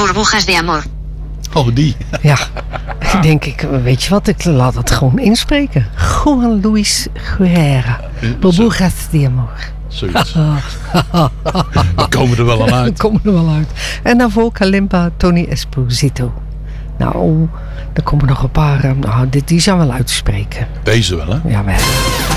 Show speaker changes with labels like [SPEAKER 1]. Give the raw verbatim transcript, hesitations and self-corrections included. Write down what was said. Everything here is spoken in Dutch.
[SPEAKER 1] Burbujas de amor.
[SPEAKER 2] Oh, die.
[SPEAKER 3] Ja, denk ik, weet je wat, ik laat het gewoon inspreken. Juan Luis Guerra. Burbujas de amor.
[SPEAKER 2] Zoiets. We komen er wel aan
[SPEAKER 3] We
[SPEAKER 2] uit.
[SPEAKER 3] komen er wel uit. En daarvoor Kalimba, Tony Esposito. Nou, er komen nog een paar. Nou, dit, die zijn wel uit te spreken.
[SPEAKER 2] Deze wel, hè?
[SPEAKER 3] Jawel.